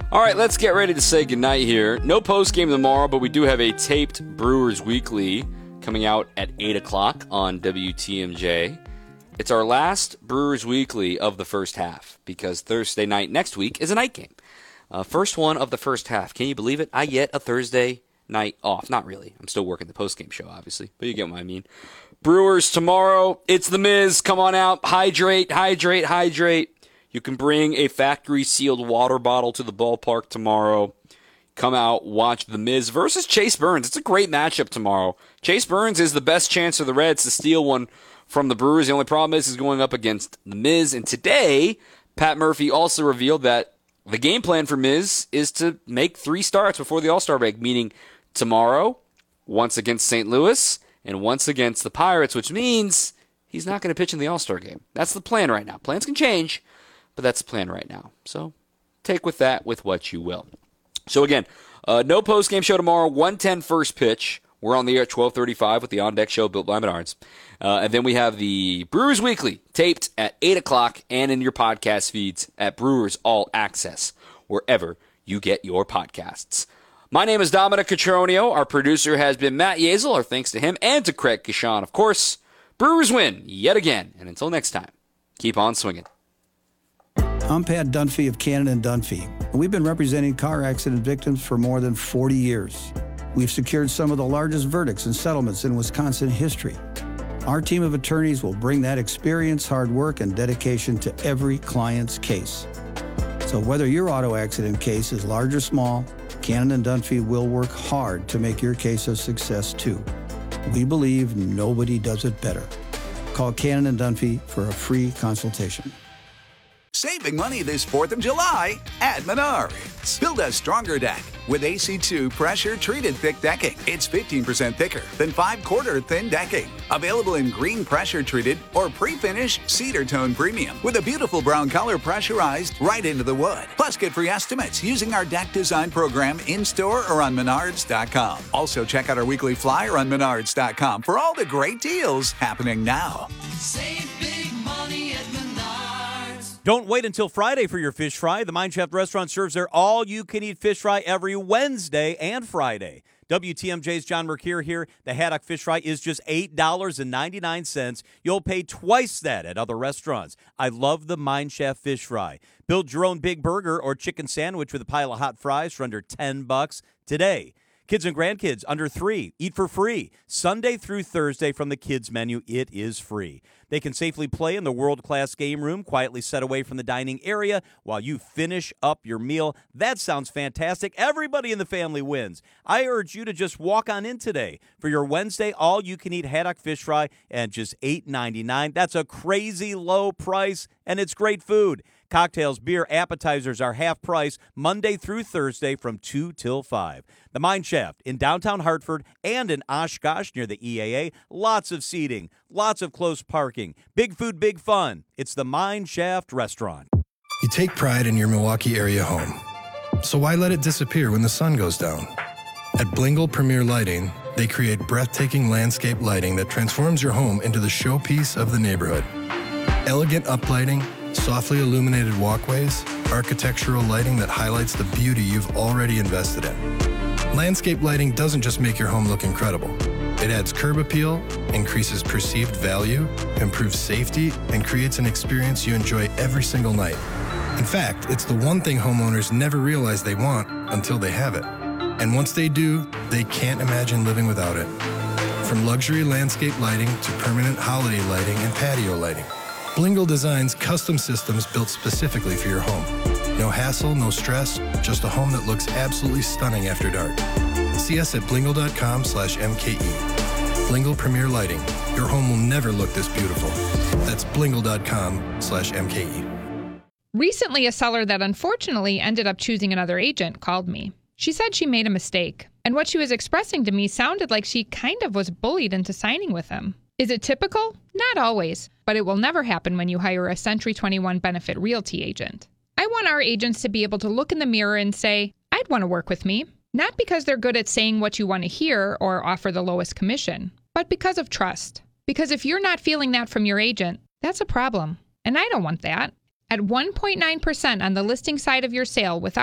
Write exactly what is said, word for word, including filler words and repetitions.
All right, let's get ready to say goodnight here. No post-game tomorrow, but we do have a taped Brewers Weekly coming out at eight o'clock on W T M J. It's our last Brewers Weekly of the first half because Thursday night next week is a night game. Uh, first one of the first half. Can you believe it? I get a Thursday night off. Not really. I'm still working the post-game show, obviously, but you get what I mean. Brewers tomorrow. It's the Miz. Come on out. Hydrate, hydrate, hydrate. You can bring a factory-sealed water bottle to the ballpark tomorrow. Come out, watch The Miz versus Chase Burns. It's a great matchup tomorrow. Chase Burns is the best chance for the Reds to steal one from the Brewers. The only problem is he's going up against The Miz. And today, Pat Murphy also revealed that the game plan for Miz is to make three starts before the All-Star break, meaning tomorrow, once against Saint Louis, and once against the Pirates, which means he's not going to pitch in the All-Star game. That's the plan right now. Plans can change, but that's the plan right now. So take with that with what you will. So again, uh, no post-game show tomorrow, one ten first pitch. We're on the air at twelve thirty-five with the On Deck Show built by Menards. Uh, and then we have the Brewers Weekly taped at eight o'clock and in your podcast feeds at Brewers All Access, wherever you get your podcasts. My name is Dominic Cotroneo. Our producer has been Matt Yazel. Our thanks to him and to Craig Kashan. Of course, Brewers win yet again. And until next time, keep on swinging. I'm Pat Dunphy of Cannon and Dunphy, and we've been representing car accident victims for more than forty years. We've secured some of the largest verdicts and settlements in Wisconsin history. Our team of attorneys will bring that experience, hard work, and dedication to every client's case. So whether your auto accident case is large or small, Cannon and Dunphy will work hard to make your case a success too. We believe nobody does it better. Call Cannon and Dunphy for a free consultation. Saving money this fourth of July at Menards. Build a stronger deck with A C two pressure-treated thick decking. It's fifteen percent thicker than five-quarter thin decking. Available in green pressure-treated or pre-finished cedar tone premium with a beautiful brown color pressurized right into the wood. Plus, get free estimates using our deck design program in-store or on menards dot com. Also, check out our weekly flyer on menards dot com for all the great deals happening now. Save big money at Menards. Don't wait until Friday for your fish fry. The Mine Shaft Restaurant serves their all-you-can-eat fish fry every Wednesday and Friday. W T M J's John Mercure here. The haddock fish fry is just eight dollars and ninety-nine cents. You'll pay twice that at other restaurants. I love the Mine Shaft fish fry. Build your own big burger or chicken sandwich with a pile of hot fries for under ten bucks today. Kids and grandkids under three, eat for free. Sunday through Thursday from the kids menu, it is free. They can safely play in the world-class game room, quietly set away from the dining area while you finish up your meal. That sounds fantastic. Everybody in the family wins. I urge you to just walk on in today for your Wednesday all-you-can-eat haddock fish fry at just eight ninety-nine. That's a crazy low price, and it's great food. Cocktails, beer, appetizers are half price Monday through Thursday from two till five. The Mine Shaft in downtown Hartford and in Oshkosh near the E A A. Lots of seating, lots of close parking. Big food, big fun. It's the Mine Shaft Restaurant. You take pride in your Milwaukee area home. So why let it disappear when the sun goes down? At Blingle Premier Lighting, they create breathtaking landscape lighting that transforms your home into the showpiece of the neighborhood. Elegant uplighting, softly illuminated walkways, architectural lighting that highlights the beauty you've already invested in. Landscape lighting doesn't just make your home look incredible. It adds curb appeal, increases perceived value, improves safety, and creates an experience you enjoy every single night. In fact, it's the one thing homeowners never realize they want until they have it. And once they do, they can't imagine living without it. From luxury landscape lighting to permanent holiday lighting and patio lighting, Blingle designs custom systems built specifically for your home. No hassle, no stress, just a home that looks absolutely stunning after dark. See us at blingle.com slash MKE. Blingle Premier Lighting. Your home will never look this beautiful. That's blingle.com slash MKE. Recently, a seller that unfortunately ended up choosing another agent called me. She said she made a mistake, and what she was expressing to me sounded like she kind of was bullied into signing with him. Is it typical? Not always, but it will never happen when you hire a Century twenty-one Benefit Realty agent. I want our agents to be able to look in the mirror and say, I'd want to work with me. Not because they're good at saying what you want to hear or offer the lowest commission, but because of trust. Because if you're not feeling that from your agent, that's a problem. And I don't want that. At one point nine percent on the listing side of your sale with our